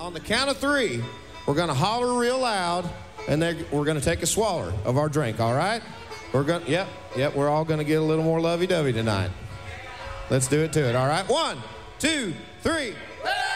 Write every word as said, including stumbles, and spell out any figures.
On the count of three, we're going to holler real loud, and then we're going to take a swaller of our drink, all right? We're going, yep, yep, we're all going to get a little more lovey-dovey tonight. Let's do it to it, all right? One, two, three.